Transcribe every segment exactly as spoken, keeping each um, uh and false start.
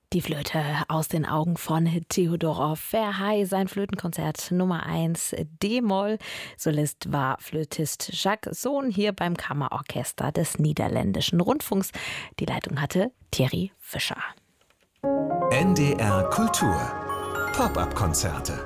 Die Flöte aus den Augen von Theodorov Verhey, sein Flötenkonzert Nummer eins D-Moll. Solist war Flötist Jacques Sohn hier beim Kammerorchester des Niederländischen Rundfunks. Die Leitung hatte Thierry Fischer. N D R Kultur. Pop-up-Konzerte.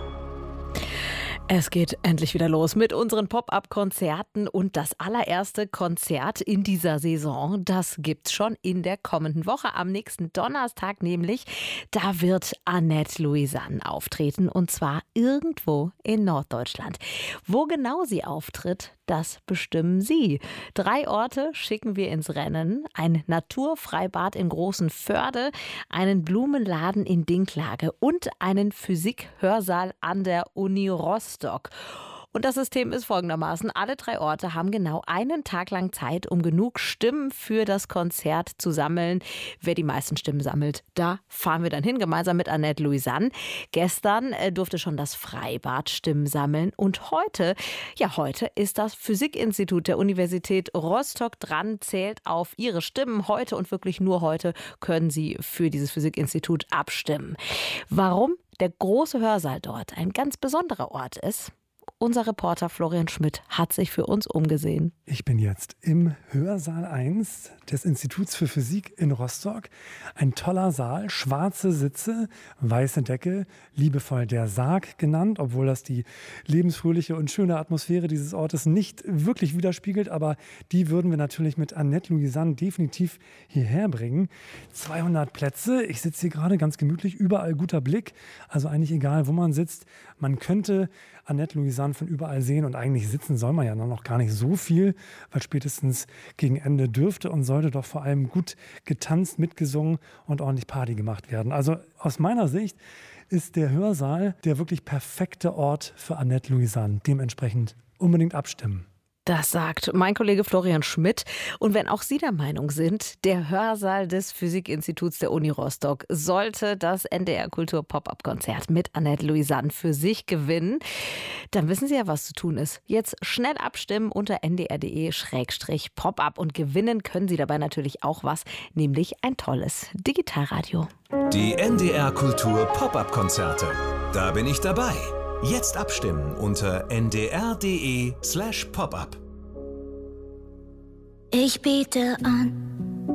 Es geht endlich wieder los mit unseren Pop-up-Konzerten und das allererste Konzert in dieser Saison, das gibt's schon in der kommenden Woche, am nächsten Donnerstag nämlich. Da wird Annette Louisanne auftreten und zwar irgendwo in Norddeutschland. Wo genau sie auftritt, das bestimmen Sie. Drei Orte schicken wir ins Rennen. Ein Naturfreibad in Großenförde, einen Blumenladen in Dinklage und einen Physik-Hörsaal an der Uni Rostock. Und das System ist folgendermaßen. Alle drei Orte haben genau einen Tag lang Zeit, um genug Stimmen für das Konzert zu sammeln. Wer die meisten Stimmen sammelt, da fahren wir dann hin, gemeinsam mit Annette Louisanne. Gestern äh, durfte schon das Freibad Stimmen sammeln. Und heute, ja heute ist das Physikinstitut der Universität Rostock dran, zählt auf ihre Stimmen. Heute und wirklich nur heute können Sie für dieses Physikinstitut abstimmen. Warum der große Hörsaal dort ein ganz besonderer Ort ist? Unser Reporter Florian Schmidt hat sich für uns umgesehen. Ich bin jetzt im Hörsaal eins des Instituts für Physik in Rostock. Ein toller Saal, schwarze Sitze, weiße Decke, liebevoll der Sarg genannt, obwohl das die lebensfröhliche und schöne Atmosphäre dieses Ortes nicht wirklich widerspiegelt. Aber die würden wir natürlich mit Annette Louisanne definitiv hierher bringen. zweihundert Plätze, ich sitze hier gerade ganz gemütlich, überall guter Blick. Also eigentlich egal, wo man sitzt. Man könnte Annette Louisanne von überall sehen und eigentlich sitzen soll man ja noch gar nicht so viel, weil spätestens gegen Ende dürfte und sollte doch vor allem gut getanzt, mitgesungen und ordentlich Party gemacht werden. Also aus meiner Sicht ist der Hörsaal der wirklich perfekte Ort für Annette Louisanne. Dementsprechend unbedingt abstimmen. Das sagt mein Kollege Florian Schmidt. Und wenn auch Sie der Meinung sind, der Hörsaal des Physikinstituts der Uni Rostock sollte das N D R Kultur Pop-up-Konzert mit Annette Louisanne für sich gewinnen, dann wissen Sie ja, was zu tun ist. Jetzt schnell abstimmen unter n d r punkt d e Schrägstrich Pop-up und gewinnen können Sie dabei natürlich auch was, nämlich ein tolles Digitalradio. Die N D R Kultur Pop-up-Konzerte. Da bin ich dabei. Jetzt abstimmen unter n d r punkt d e slash pop up. Ich bete an